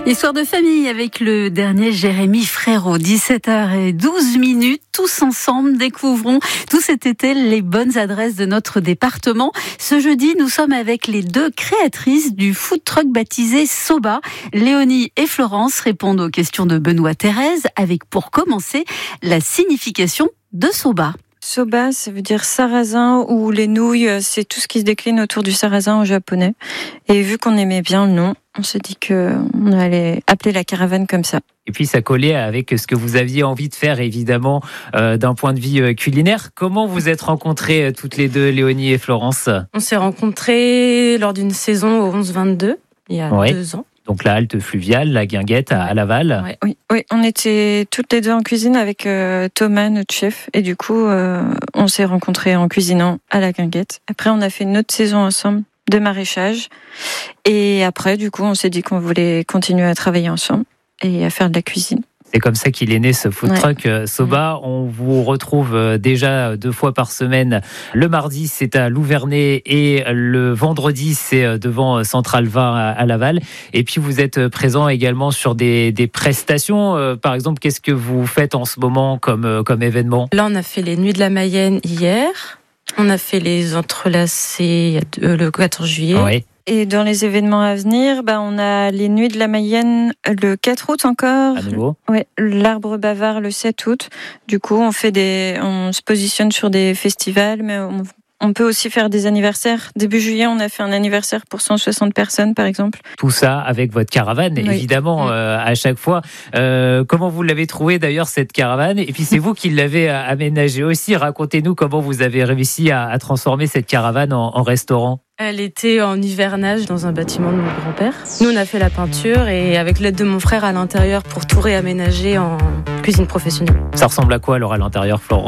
Histoire de famille avec le dernier Jérémy Frérot, 17h12. Tous ensemble découvrons tout cet été les bonnes adresses de notre département. Ce jeudi, nous sommes avec les deux créatrices du food truck baptisé Soba. Léonie et Florence répondent aux questions de Benoît Thérèse avec pour commencer la signification de Soba. Soba, ça veut dire sarrasin ou les nouilles, c'est tout ce qui se décline autour du sarrasin en japonais. Et vu qu'on aimait bien le nom, on s'est dit qu'on allait appeler la caravane comme ça. Et puis ça collait avec ce que vous aviez envie de faire, évidemment, d'un point de vue culinaire. Comment vous êtes rencontrées toutes les deux, Léonie et Florence ? On s'est rencontrées lors d'une saison au 11-22, il y a 2 ans. Donc la halte fluviale, la Guinguette à Laval. Oui, on était toutes les deux en cuisine avec Thomas, notre chef. Et du coup, on s'est rencontrés en cuisinant à la Guinguette. Après, on a fait une autre saison ensemble de maraîchage. Et après, du coup, on s'est dit qu'on voulait continuer à travailler ensemble et à faire de la cuisine. C'est comme ça qu'il est né ce food truck Soba. On vous retrouve déjà 2 fois par semaine. Le mardi, c'est à Louvernay et le vendredi, c'est devant Central Vin à Laval. Et puis, vous êtes présent également sur des prestations. Par exemple, qu'est-ce que vous faites en ce moment comme événement ? Là, on a fait les Nuits de la Mayenne hier. On a fait les Entrelacés le 14 juillet. Oui. Et dans les événements à venir, on a les Nuits de la Mayenne le 4 août encore. À nouveau. Ouais, l'Arbre Bavard le 7 août. Du coup, on se positionne sur des festivals, mais on peut aussi faire des anniversaires. Début juillet, on a fait un anniversaire pour 160 personnes, par exemple. Tout ça avec votre caravane, évidemment, à chaque fois. Comment vous l'avez trouvée d'ailleurs, cette caravane ? Et puis c'est vous qui l'avez aménagée aussi. Racontez-nous comment vous avez réussi à transformer cette caravane en restaurant. Elle était en hivernage dans un bâtiment de mon grand-père. Nous, on a fait la peinture et avec l'aide de mon frère à l'intérieur pour tout réaménager en cuisine professionnelle. Ça ressemble à quoi alors à l'intérieur, Florence ?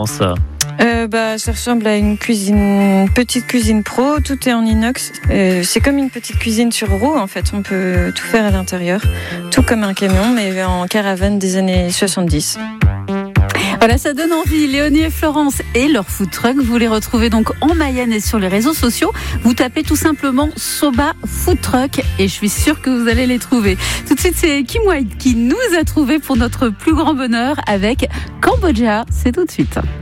Ça ressemble à une petite cuisine pro, tout est en inox. C'est comme une petite cuisine sur roue en fait, on peut tout faire à l'intérieur. Tout comme un camion mais en caravane des années 70. Voilà, ça donne envie. Léonie et Florence et leur food truck, vous les retrouvez donc en Mayenne et sur les réseaux sociaux. Vous tapez tout simplement Soba Food Truck et je suis sûre que vous allez les trouver. Tout de suite, c'est Kim White qui nous a trouvés pour notre plus grand bonheur avec Cambodja. C'est tout de suite.